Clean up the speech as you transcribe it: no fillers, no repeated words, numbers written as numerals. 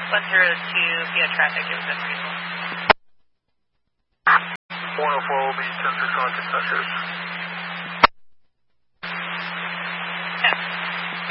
102 via traffic is unreasonable. 104 will be 10-6 on dispatchers.